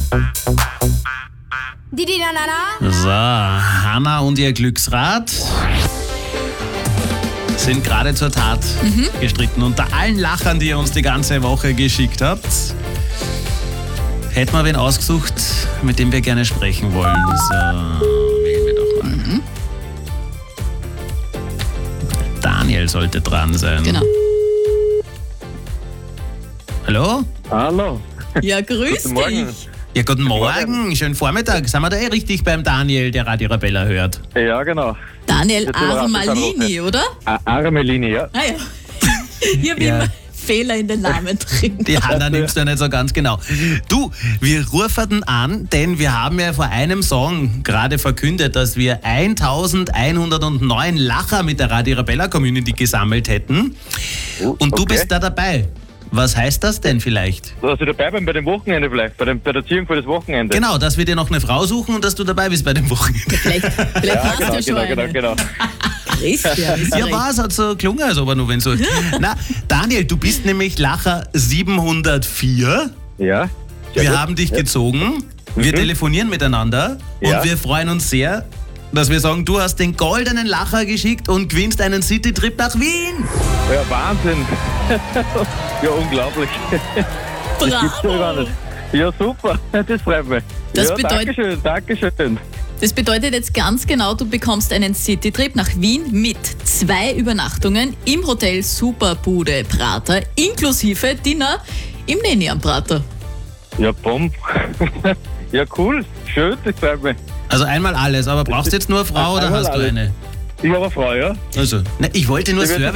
So, Hanna und ihr Glücksrad sind gerade zur Tat gestritten. Unter allen Lachern, die ihr uns die ganze Woche geschickt habt, hätten wir wen ausgesucht, mit dem wir gerne sprechen wollen. So, wählen wir doch mal. Daniel sollte dran sein. Genau. Hallo? Hallo. Ja, grüß Guten Morgen. dich. Ja, guten Morgen. Schönen Vormittag. Sind wir da richtig beim Daniel, der Radio Arabella hört? Ja, genau. Daniel Jetzt überrascht mich Armalini, oder? Armelini, ja. Ah ja. Ich habe immer Fehler in den Namen drin. Die Hanna nimmst du nicht so ganz genau. Du, wir rufen an, denn wir haben ja vor einem Song gerade verkündet, dass wir 1109 Lacher mit der Radio Arabella Community gesammelt hätten. Und du bist da dabei. Was heißt das denn vielleicht? Dass ich dabei bin bei dem Wochenende vielleicht, bei der Ziehung für das Wochenende. Genau, dass wir dir noch eine Frau suchen und dass du dabei bist bei dem Wochenende. Vielleicht hast du schon eine. Genau. Christian, ist Ja, recht. was? Hat so gelungen, als ob er nur wenn so. Na, Daniel, du bist nämlich Lacher 704. Ja. Sehr Wir gut. haben dich gezogen. Wir telefonieren miteinander Ja. und wir freuen uns sehr, dass wir sagen, du hast den goldenen Lacher geschickt und gewinnst einen Citytrip nach Wien. Ja, Wahnsinn. Ja, unglaublich. Das gibt's ja gar Bravo. nicht. Ja, super. Das freut mich. Das ja, bedeutet- Dankeschön. Das bedeutet jetzt ganz genau, du bekommst einen Citytrip nach Wien mit 2 Übernachtungen im Hotel Superbude Prater inklusive Dinner im Neni am Prater. Ja, Bomb. Ja, cool. Schön, das freut mich. Also einmal alles, aber brauchst du jetzt nur eine Frau oder Einmal hast du alles. eine? Ich habe eine Frau, ja. Also, ich wollte nur Die wird Service